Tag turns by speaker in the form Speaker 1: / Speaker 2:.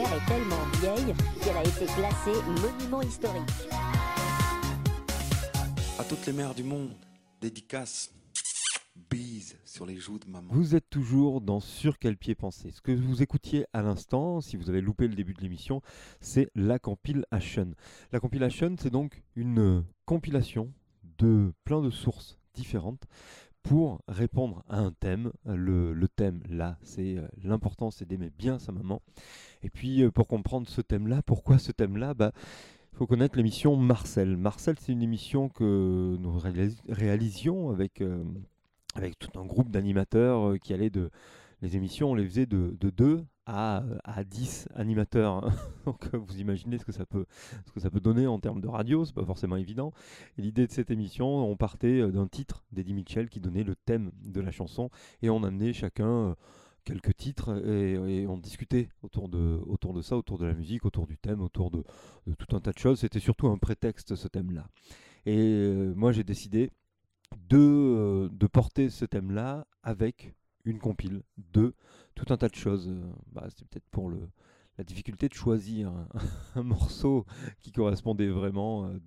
Speaker 1: pierre est tellement vieille qu'elle a été classée monument historique.
Speaker 2: À toutes les mères du monde, dédicace, bise sur les joues de maman.
Speaker 3: Vous êtes toujours dans Sur quel pied penser. Ce que vous écoutiez à l'instant, si vous avez loupé le début de l'émission, c'est la compilation. La compilation, c'est donc une compilation de plein de sources différentes pour répondre à un thème. Le thème, là, c'est l'important, c'est d'aimer bien sa maman. Et puis, pour comprendre ce thème-là, pourquoi ce thème-là, il faut connaître l'émission Marcel. Marcel, c'est une émission que nous réalisions avec tout un groupe d'animateurs qui allaient de... Les émissions, on les faisait de 2 à 10 animateurs. Donc vous imaginez ce que ça peut donner en termes de radio, c'est pas forcément évident. Et l'idée de cette émission, on partait d'un titre d'Eddie Mitchell qui donnait le thème de la chanson et on amenait chacun quelques titres et on discutait autour de ça, autour de la musique, autour du thème, autour de tout un tas de choses. C'était surtout un prétexte, ce thème-là. Et moi j'ai décidé de porter ce thème-là avec une compile de tout un tas de choses. C'est peut-être pour la difficulté de choisir un morceau qui correspondait vraiment